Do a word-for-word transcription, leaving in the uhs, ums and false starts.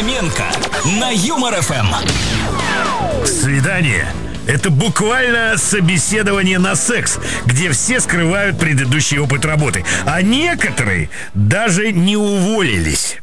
Фоменко на Юмор эф эм. Свидание — это буквально собеседование на секс, где все скрывают предыдущий опыт работы, а некоторые даже не уволились.